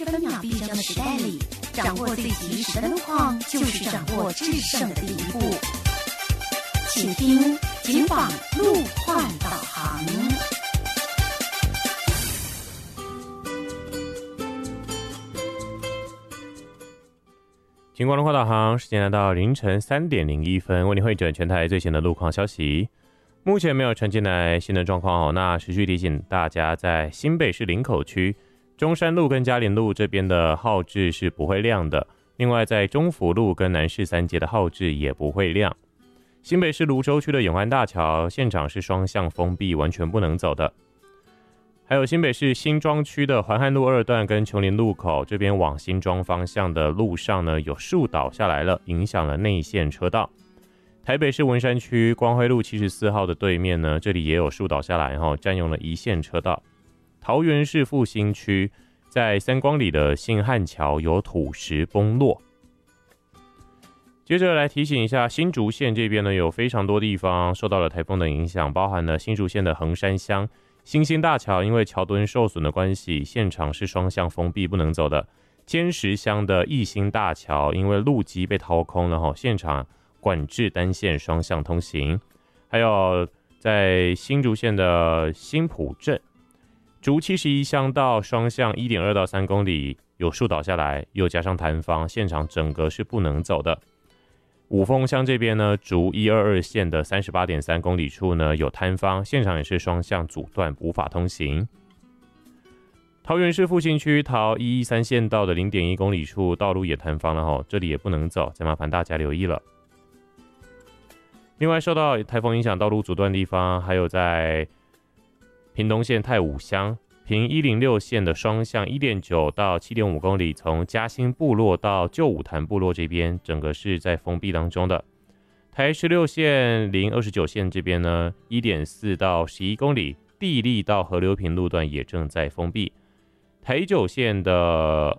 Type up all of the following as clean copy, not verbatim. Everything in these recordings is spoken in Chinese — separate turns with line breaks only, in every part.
分秒必争的时代里，掌握最及时的路况，就是掌握制胜的第一步。请听警广路况导航。
警广路况导航，时间来到凌晨3点01分，为您汇整全台最新的路况消息。目前没有传进来新的状况哦。那持续提醒大家，在新北市林口区中山路跟嘉林路这边的号志是不会亮的。另外，在中福路跟南市3街的号志也不会亮。新北市芦洲区的永安大桥现场是双向封闭，完全不能走的。还有新北市新庄区的环汉路2段跟琼林路口这边往新庄方向的路上呢，有树倒下来了，影响了内线车道。台北市文山区光辉路74号的对面呢，这里也有树倒下来，占用了一线车道。桃园市复兴区在三光里的信汉桥有土石崩落。接着来提醒一下，新竹县这边呢，有非常多地方受到了台风的影响，包含了新竹县的横山乡新兴大桥，因为桥墩受损的关系，现场是双向封闭，不能走的。尖石乡的义兴大桥，因为路基被掏空了，现场管制单线双向通行。还有在新竹县的新埔镇竹71乡道双向 1.2 到3公里有树倒下来，又加上坍方，现场整个是不能走的。五峰乡这边呢，竹122线的 38.3 公里处呢有坍方，现场也是双向阻断，无法通行。桃园市复兴区桃113线道的 0.1 公里处道路也坍方了，这里也不能走，再麻烦大家留意了。另外，受到台风影响道路阻断的地方，还有在屏东县太武乡屏106线的双向 1.9 到 7.5 公里，从嘉兴部落到旧武潭部落这边，整个是在封闭当中的。台16线029线这边呢 1.4 到11公里，地利到河流坪路段也正在封闭。台9线的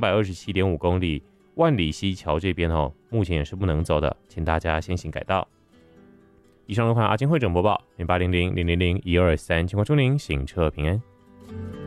227.5 公里，万里溪桥这边目前也是不能走的，请大家先行改道。以上路况阿金会整播报，0800-000-1223，情况祝您行车平安。